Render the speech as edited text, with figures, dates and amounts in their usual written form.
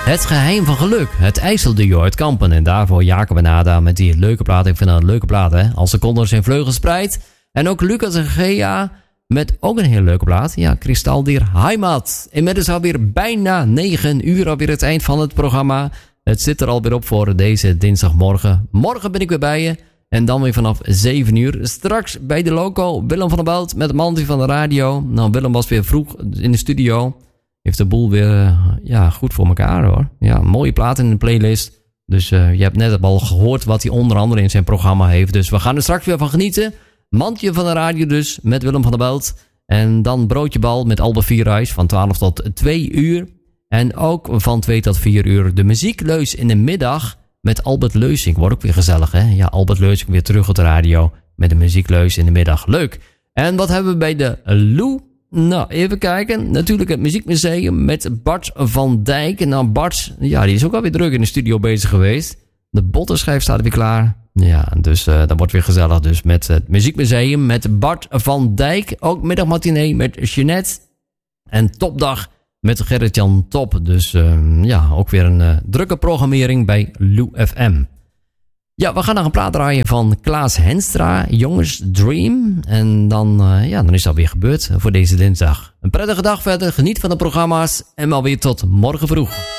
Het geheim van geluk. Het IJsselduo uit Kampen. En daarvoor Jacob en Ada met die leuke plaat. Ik vind dat een leuke plaat, hè. Als de condor zijn vleugels spreidt. En ook Lucas en Gea met ook een hele leuke plaat. Ja, Kristaldier Heimat. Inmiddels alweer bijna 9 uur. Alweer het eind van het programma. Het zit er alweer op voor deze dinsdagmorgen. Morgen ben ik weer bij je. En dan weer vanaf 7 uur. Straks bij de loco Willem van der Belt met Manti van de radio. Nou, Willem was weer vroeg in de studio. Heeft de boel weer goed voor elkaar, hoor. Ja, mooie plaat in de playlist. Dus je hebt net al gehoord wat hij onder andere in zijn programma heeft. Dus we gaan er straks weer van genieten. Mandje van de radio dus met Willem van der Belt. En dan Broodje Bal met Albert Vierhuis van 12 tot 2 uur. En ook van 2 tot 4 uur de muziekleus in de middag met Albert Leusink. Wordt ook weer gezellig, hè? Ja, Albert Leusink weer terug op de radio met de muziekleus in de middag. Leuk. En wat hebben we bij de Lou? Nou, even kijken. Natuurlijk het Muziekmuseum met Bart van Dijk. Nou, Bart, ja, die is ook alweer druk in de studio bezig geweest. De bottenschijf staat weer klaar. Ja, dus dat wordt weer gezellig. Dus met het Muziekmuseum met Bart van Dijk. Ook middagmatinee met Jeanette. En Topdag met Gerrit-Jan Top. Dus ook weer een drukke programmering bij Lou FM. Ja, we gaan nog een plaat draaien van Klaas Henstra, Jongens Dream. En dan is het alweer gebeurd voor deze dinsdag. Een prettige dag verder, geniet van de programma's en alweer tot morgen vroeg.